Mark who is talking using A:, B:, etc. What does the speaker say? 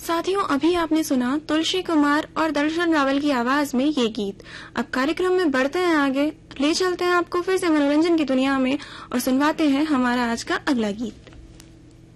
A: साथियों, अभी आपने सुना तुलसी कुमार और दर्शन रावल की आवाज में ये गीत। अब कार्यक्रम में बढ़ते हैं आगे, ले चलते हैं आपको फिर से मनोरंजन की दुनिया में और सुनवाते हैं हमारा आज का अगला गीत।